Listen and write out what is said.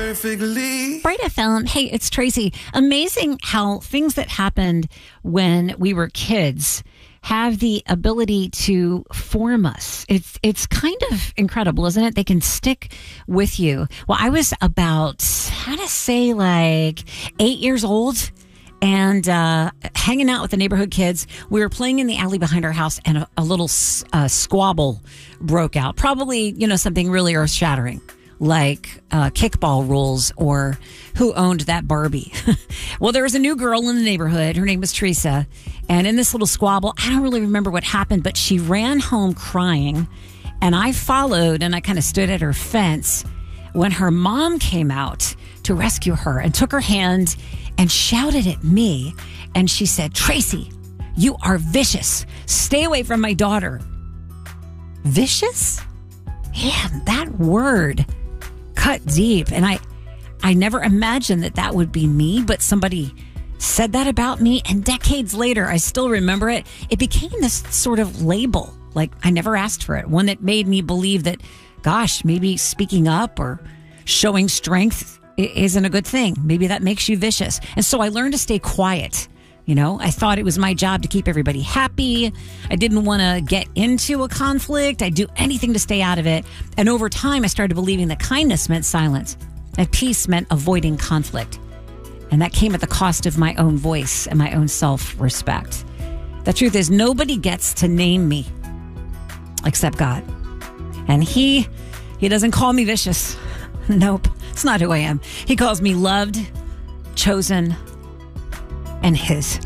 perfectly. Bright FM. Hey, it's Tracy. Amazing how things that happened when we were kids have the ability to form us. It's kind of incredible, isn't it? They can stick with you. Well, I was about, like 8 years old and hanging out with the neighborhood kids. We were playing in the alley behind our house and a little squabble broke out. Probably, something really earth-shattering, like kickball rules or who owned that Barbie. Well, there was a new girl in the neighborhood. Her name was Teresa. And in this little squabble, I don't really remember what happened, but she ran home crying. And I followed and I kind of stood at her fence when her mom came out to rescue her and took her hand and shouted at me. And she said, "Tracy, you are vicious. Stay away from my daughter." Vicious? Man, that word cut deep. And I never imagined that would be me, but somebody said that about me. And decades later, I still remember it. It became this sort of label. Like I never asked for it. One that made me believe that, gosh, maybe speaking up or showing strength isn't a good thing. Maybe that makes you vicious. And so I learned to stay quiet. I thought it was my job to keep everybody happy. I didn't want to get into a conflict. I'd do anything to stay out of it. And over time, I started believing that kindness meant silence, and peace meant avoiding conflict. And that came at the cost of my own voice and my own self-respect. The truth is, nobody gets to name me except God. And He doesn't call me vicious. Nope, it's not who I am. He calls me loved, chosen, and His.